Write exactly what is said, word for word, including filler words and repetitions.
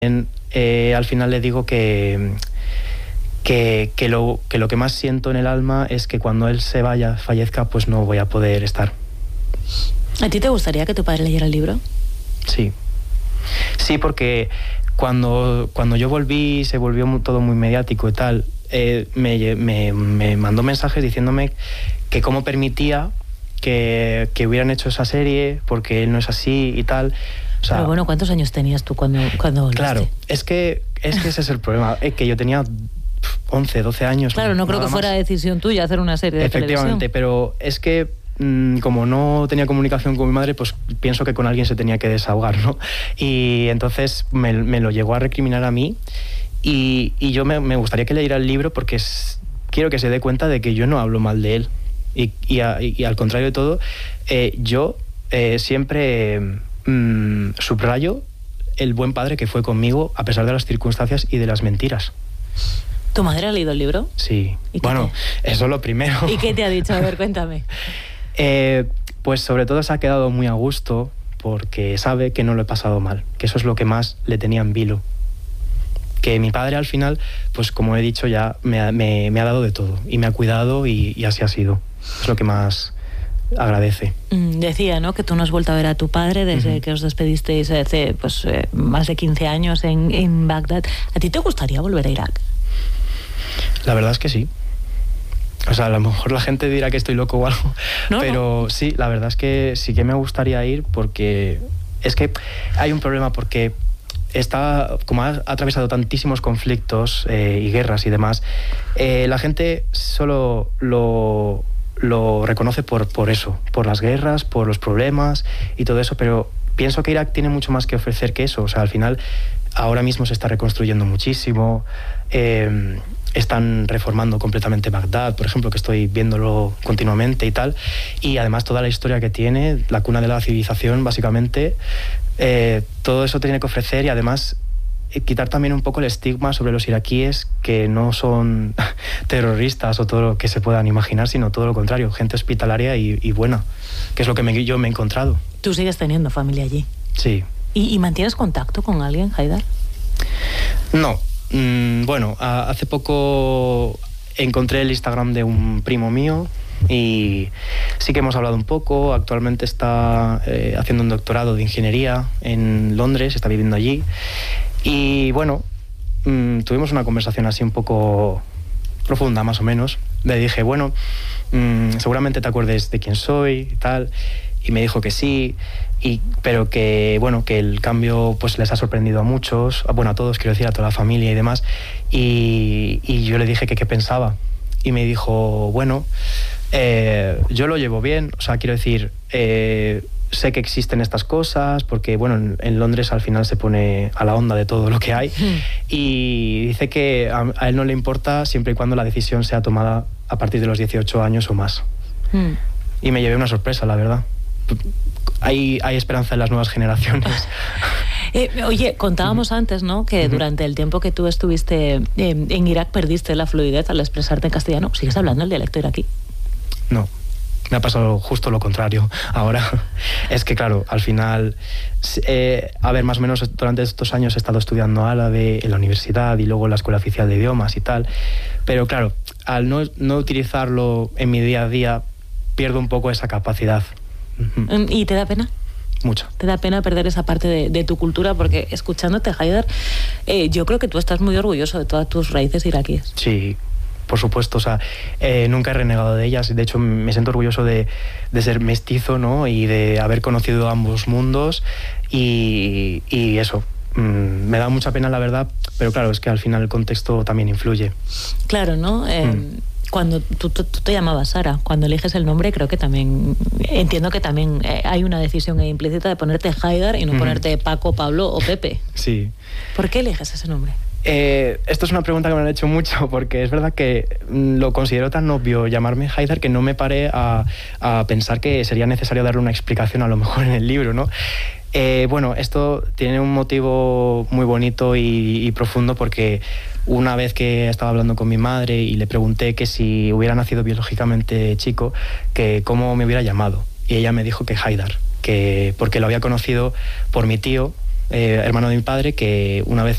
Eh, al final le digo que, que, que, lo, que lo que más siento en el alma es que cuando él se vaya, fallezca, pues no voy a poder estar. ¿A ti te gustaría que tu padre leyera el libro? Sí. Sí, porque cuando, cuando yo volví, se volvió muy, todo muy mediático y tal, eh, me, me, me mandó mensajes diciéndome que cómo permitía que, que hubieran hecho esa serie, porque él no es así y tal. O sea, pero bueno, ¿cuántos años tenías tú cuando, cuando volviste? Claro, es que, es que ese es el problema, es que yo tenía once, doce años. Claro, no creo que fuera decisión tuya hacer una serie de Efectivamente, televisión. pero es que mmm, como no tenía comunicación con mi madre, pues pienso que con alguien se tenía que desahogar, ¿no? Y entonces me, me lo llegó a recriminar a mí y, y yo me, me gustaría que leyera el libro porque es, quiero que se dé cuenta de que yo no hablo mal de él. Y, y, a, y al contrario de todo, eh, yo eh, siempre... Mm, subrayo el buen padre que fue conmigo a pesar de las circunstancias y de las mentiras. ¿Tu madre ha leído el libro? Sí. Bueno, te... eso es lo primero. ¿Y qué te ha dicho? A ver, cuéntame. eh, pues sobre todo se ha quedado muy a gusto porque sabe que no lo he pasado mal, que eso es lo que más le tenía en vilo. Que mi padre al final, pues como he dicho ya, me ha, me, me ha dado de todo y me ha cuidado y, y así ha sido. Es lo que más... agradece. Decía, ¿no?, que tú no has vuelto a ver a tu padre desde uh-huh. que os despedisteis hace pues, eh, más de quince años en, en Bagdad. ¿A ti te gustaría volver a Irak? La verdad es que sí. O sea, a lo mejor la gente dirá que estoy loco o algo, no, pero no. Sí, la verdad es que sí que me gustaría ir porque es que hay un problema porque está, como ha atravesado tantísimos conflictos eh, y guerras y demás, eh, la gente solo lo... lo reconoce por, por eso, por las guerras, por los problemas y todo eso, pero pienso que Irak tiene mucho más que ofrecer que eso. O sea, al final ahora mismo se está reconstruyendo muchísimo, eh, están reformando completamente Bagdad, por ejemplo, que estoy viéndolo continuamente y tal, y además toda la historia que tiene, la cuna de la civilización básicamente, eh, todo eso tiene que ofrecer y además quitar también un poco el estigma sobre los iraquíes que no son terroristas o todo lo que se puedan imaginar, sino todo lo contrario, gente hospitalaria y, y buena, que es lo que me, yo me he encontrado. ¿Tú sigues teniendo familia allí? Sí. ¿Y, y mantienes contacto con alguien, Haidar? No. Mm, bueno, a, hace poco encontré el Instagram de un primo mío y sí que hemos hablado un poco. Actualmente está eh, haciendo un doctorado de ingeniería en Londres, está viviendo allí. Y bueno, mmm, tuvimos una conversación así un poco profunda, más o menos. Le dije, bueno, mmm, seguramente te acuerdes de quién soy y tal. Y me dijo que sí, y, pero que, bueno, que el cambio pues les ha sorprendido a muchos, bueno, a todos, quiero decir, a toda la familia y demás. Y, y yo le dije que qué pensaba. Y me dijo, bueno, eh, yo lo llevo bien, o sea, quiero decir... Eh, sé que existen estas cosas porque, bueno, en, en Londres al final se pone a la onda de todo lo que hay mm. y dice que a, a él no le importa siempre y cuando la decisión sea tomada a partir de los dieciocho años o más. Mm. Y me llevé una sorpresa, la verdad. Hay, hay esperanza en las nuevas generaciones. Eh, oye, contábamos uh-huh. antes, ¿no?, que uh-huh. durante el tiempo que tú estuviste eh, en Irak perdiste la fluidez al expresarte en castellano. ¿Sigues hablando el dialecto iraquí? No. Me ha pasado justo lo contrario ahora. Es que, claro, al final, eh, a ver, más o menos durante estos años he estado estudiando árabe en la universidad y luego en la Escuela Oficial de Idiomas y tal. Pero, claro, al no, no utilizarlo en mi día a día, pierdo un poco esa capacidad. Uh-huh. ¿Y te da pena? Mucho. ¿Te da pena perder esa parte de, de tu cultura? Porque escuchándote, Haidar, eh, yo creo que tú estás muy orgulloso de todas tus raíces iraquíes. Sí. Por supuesto, o sea, eh, nunca he renegado de ellas. De hecho, me siento orgulloso de, de ser mestizo, ¿no? Y de haber conocido ambos mundos y, y eso. Mmm, me da mucha pena, la verdad, pero claro, es que al final el contexto también influye. Claro, ¿no? Eh, mm. Cuando tú, tú, tú te llamabas Sara, cuando eliges el nombre, creo que también, entiendo que también eh, hay una decisión implícita de ponerte Haidar y no mm. ponerte Paco, Pablo o Pepe. Sí. ¿Por qué eliges ese nombre? Eh, esto es una pregunta que me han hecho mucho porque es verdad que lo considero tan obvio llamarme Haidar que no me paré a, a pensar que sería necesario darle una explicación a lo mejor en el libro, ¿no? Eh, bueno, esto tiene un motivo muy bonito y, y profundo porque una vez que estaba hablando con mi madre y le pregunté que si hubiera nacido biológicamente chico, que cómo me hubiera llamado. Y ella me dijo que Haidar, que porque lo había conocido por mi tío, eh, hermano de mi padre, que una vez